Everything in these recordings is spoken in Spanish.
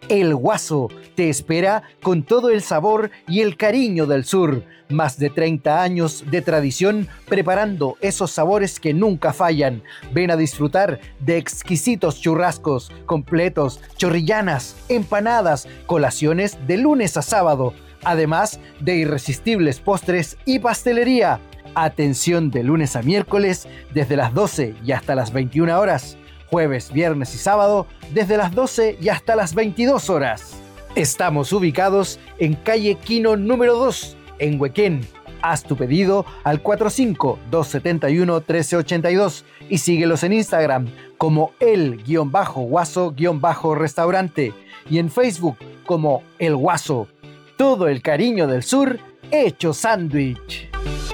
El Guaso te espera con todo el sabor y el cariño del sur. Más de 30 años de tradición preparando esos sabores que nunca fallan. Ven a disfrutar de exquisitos churrascos, completos, chorrillanas, empanadas, colaciones de lunes a sábado. Además de irresistibles postres y pastelería. Atención de lunes a miércoles desde las 12 y hasta las 21 horas. Jueves, viernes y sábado desde las 12 y hasta las 22 horas. Estamos ubicados en calle Quino número 2, en Huequén. Haz tu pedido al 45-271-1382 y síguelos en Instagram como el-guaso-restaurante y en Facebook como El Guaso. Todo el cariño del sur hecho sándwich.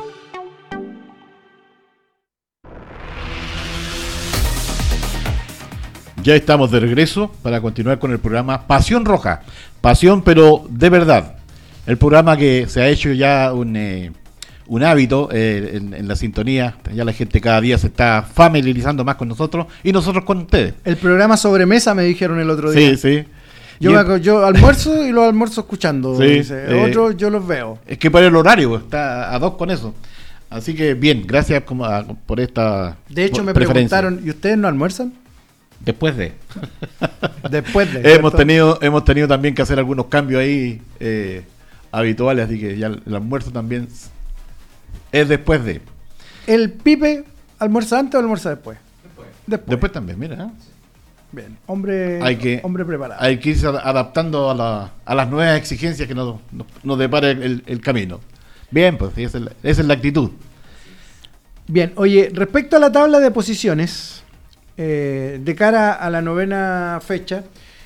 Ya estamos de regreso para continuar con el programa Pasión Roja. Pasión, pero de verdad. El programa que se ha hecho ya un hábito en la sintonía. Ya la gente cada día se está familiarizando más con nosotros y nosotros con ustedes. El programa Sobremesa me dijeron el otro día. Sí, sí. Yo almuerzo y los almuerzo escuchando. Sí, Dice. Otros yo los veo. Es que por el horario está a dos con eso. Así que bien, gracias por esta. De hecho, me preferencia. preguntaron, ¿y ustedes no almuerzan? Después de. hemos hemos tenido también que hacer algunos cambios ahí habituales, así que ya el almuerzo también es después de. ¿El Pipe almuerza antes o almuerza después? Después también, mira. Bien, hombre preparado. Hay que irse adaptando a las nuevas exigencias que nos depara el camino. Bien, pues esa es la actitud. Bien, oye, respecto a la tabla de posiciones, de cara a la 9ª fecha,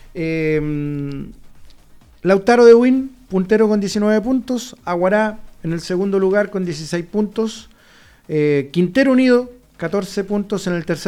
Lautaro de Win, puntero con 19 puntos, Aguará en el segundo lugar con 16 puntos, Quintero Unido, 14 puntos en el tercer